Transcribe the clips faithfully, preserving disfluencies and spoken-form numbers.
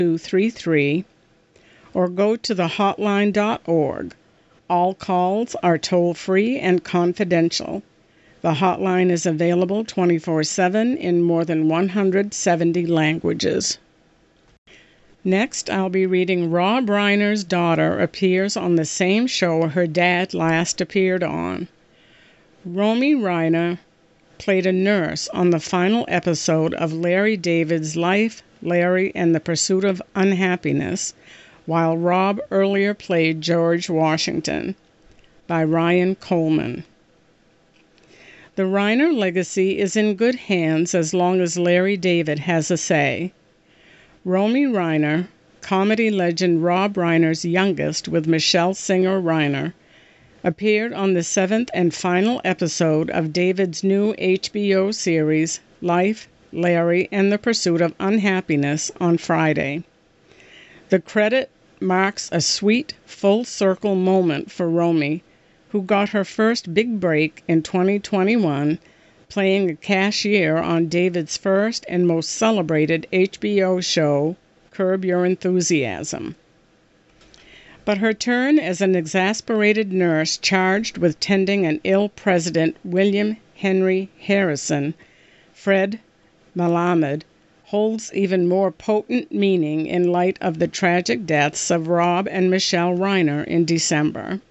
two three three or go to the hotline dot org. All calls are toll-free and confidential. The hotline is available twenty-four seven in more than one hundred seventy languages. Next, I'll be reading Rob Reiner's daughter appears on the same show her dad last appeared on. Romy Reiner played a nurse on the final episode of Larry David's Life, Larry, and the Pursuit of Unhappiness, while Rob earlier played George Washington, by Ryan Coleman. The Reiner legacy is in good hands as long as Larry David has a say. Romy Reiner, comedy legend Rob Reiner's youngest with Michelle Singer Reiner, appeared on the seventh and final episode of David's new H B O series, Life, Larry, and the Pursuit of Unhappiness, on Friday. The credit marks a sweet, full-circle moment for Romy, who got her first big break in twenty twenty-one, playing a cashier on David's first and most celebrated H B O show, Curb Your Enthusiasm. But her turn as an exasperated nurse charged with tending an ill President William Henry Harrison, Fred Melamed, holds even more potent meaning in light of the tragic deaths of Rob and Michelle Reiner in December.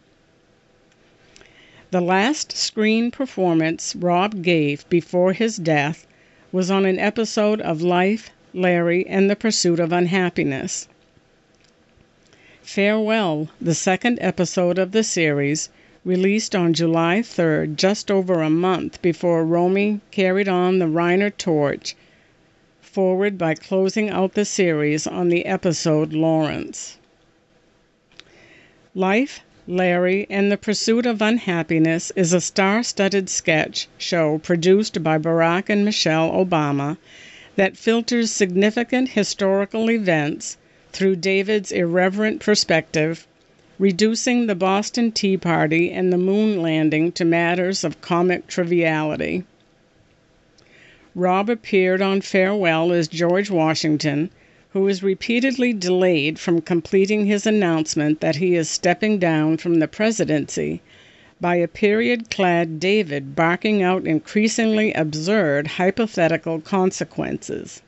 The last screen performance Rob gave before his death was on an episode of Life, Larry, and the Pursuit of Unhappiness. Farewell, the second episode of the series, released on July third, just over a month before Romy carried on the Reiner torch forward by closing out the series on the episode Lawrence. Life, Larry, and the Pursuit of Unhappiness is a star-studded sketch show produced by Barack and Michelle Obama that filters significant historical events through David's irreverent perspective, reducing the Boston Tea Party and the moon landing to matters of comic triviality. Rob appeared on Farewell as George Washington, who is repeatedly delayed from completing his announcement that he is stepping down from the presidency by a period-clad David barking out increasingly absurd hypothetical consequences.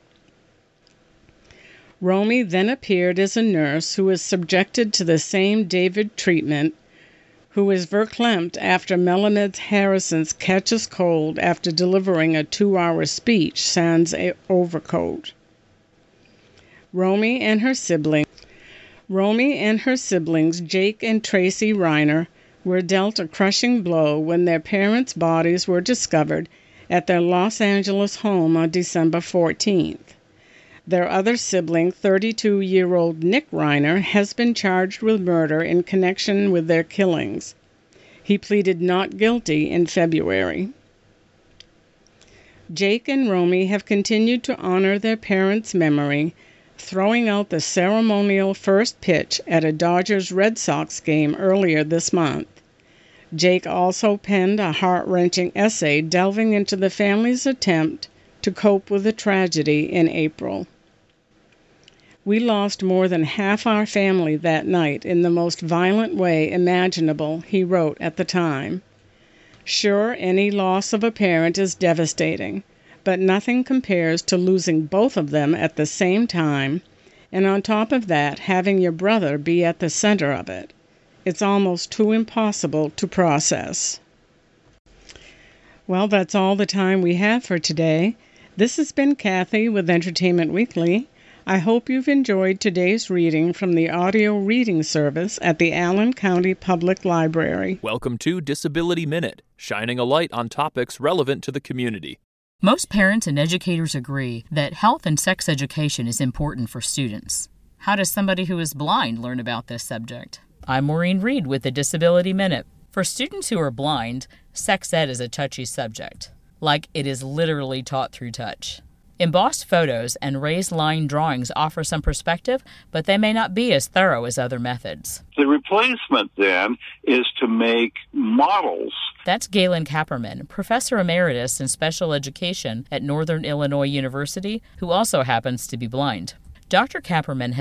Romy then appeared as a nurse who is subjected to the same David treatment, who is verklempt after Melamed Harrison's catches cold after delivering a two-hour speech sans overcoat. Romy and her siblings, Romy and her siblings, Jake and Tracy Reiner, were dealt a crushing blow when their parents' bodies were discovered at their Los Angeles home on December fourteenth. Their other sibling, thirty-two-year-old Nick Reiner, has been charged with murder in connection with their killings. He pleaded not guilty in February. Jake and Romy have continued to honor their parents' memory, throwing out the ceremonial first pitch at a Dodgers-Red Sox game earlier this month. Jake also penned a heart-wrenching essay delving into the family's attempt to cope with the tragedy in April. We lost more than half our family that night in the most violent way imaginable, he wrote at the time. Sure, any loss of a parent is devastating, but nothing compares to losing both of them at the same time, and on top of that, having your brother be at the center of it. It's almost too impossible to process. Well, that's all the time we have for today. This has been Kathy with Entertainment Weekly. I hope you've enjoyed today's reading from the audio reading service at the Allen County Public Library. Welcome to Disability Minute, shining a light on topics relevant to the community. Most parents and educators agree that health and sex education is important for students. How does somebody who is blind learn about this subject? I'm Maureen Reed with the Disability Minute. For students who are blind, sex ed is a touchy subject, like it is literally taught through touch. Embossed photos and raised line drawings offer some perspective, but they may not be as thorough as other methods. The replacement, then, is to make models. That's Galen Kapperman, Professor Emeritus in Special Education at Northern Illinois University, who also happens to be blind. Doctor Kapperman